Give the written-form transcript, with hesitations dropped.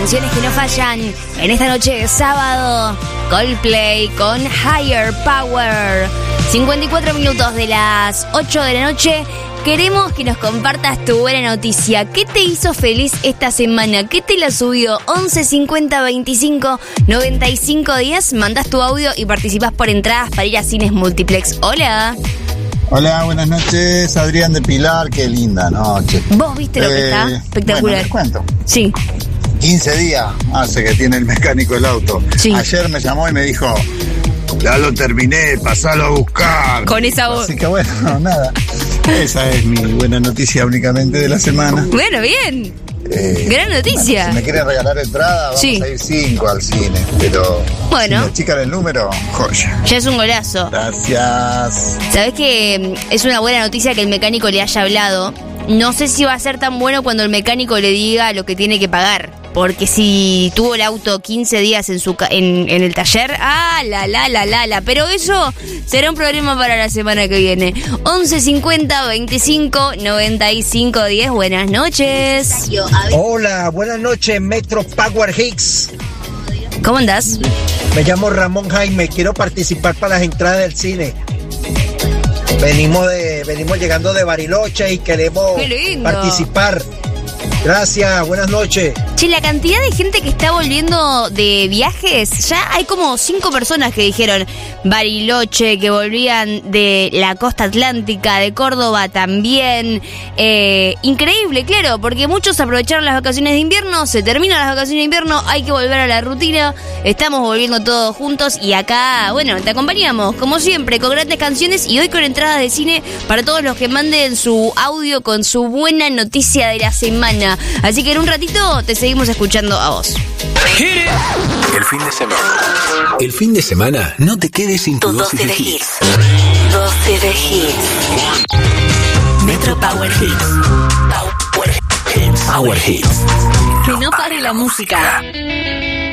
canciones que no fallan en esta noche de sábado. Coldplay con Higher Power. 54 minutos de las 8 de la noche. Queremos que nos compartas tu buena noticia. ¿Qué te hizo feliz esta semana? ¿Qué te la subió? 11 50 25 95 10. Mandás tu audio y participás por entradas para ir a Cines Multiplex. Hola. Hola, buenas noches, Adrián de Pilar, qué linda noche. ¿Vos viste lo que está? Espectacular. Bueno, les cuento. Sí. 15 días hace que tiene el mecánico el auto. Sí. Ayer me llamó y me dijo, ya lo terminé, pasalo a buscar. Con esa voz. Así que bueno, nada. Esa es mi buena noticia únicamente de la semana. Bueno, bien. Gran noticia. Bueno, si me quieren regalar entrada, vamos a ir 5 al cine. Pero bueno, si me achican el número, joya. Ya es un golazo. Gracias. ¿Sabés que es una buena noticia que el mecánico le haya hablado? No sé si va a ser tan bueno cuando el mecánico le diga lo que tiene que pagar. Porque si tuvo el auto 15 días en el taller, pero eso será un problema para la semana que viene. 11 50 25 95 10. Buenas noches. Hola, buenas noches, Metro Power Hits. ¿Cómo andás? Me llamo Ramón Jaime, quiero participar para las entradas del cine. Venimos llegando de Bariloche y queremos participar. Gracias, buenas noches. Che, la cantidad de gente que está volviendo de viajes, ya hay como 5 personas que dijeron Bariloche, que volvían de la costa atlántica, de Córdoba también. Increíble, claro, porque muchos aprovecharon las vacaciones de invierno, se terminan las vacaciones de invierno, hay que volver a la rutina, estamos volviendo todos juntos y acá, bueno, te acompañamos, como siempre, con grandes canciones y hoy con entradas de cine para todos los que manden su audio con su buena noticia de la semana. Así que en un ratito te seguimos escuchando a vos. El fin de semana no te quedes sin tu dosis de hits. 12 de hits. Metro Power Hits. Power Hits. Que no pare la música.